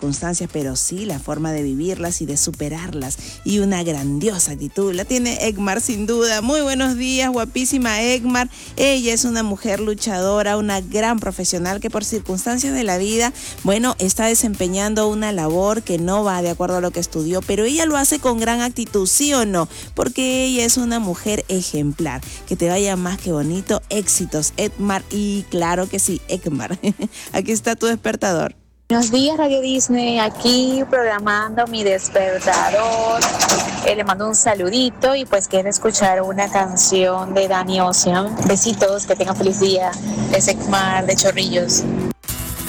circunstancias, pero sí la forma de vivirlas y de superarlas. Y una grandiosa actitud la tiene Ekmar, sin duda. Muy buenos días, guapísima Ekmar. Ella es una mujer luchadora, una gran profesional que por circunstancias de la vida, bueno, está desempeñando una labor que no va de acuerdo a lo que estudió, pero ella lo hace con gran actitud, ¿sí o no? Porque ella es una mujer ejemplar. Que te vaya más que bonito. Éxitos, Ekmar. Y claro que sí, Ekmar. Aquí está tu despertador. Buenos días, Radio Disney, aquí programando mi despertador. Le mando un saludito y pues quiero escuchar una canción de Danny Ocean. Besitos, que tengan feliz día. Es Ekmar de Chorrillos.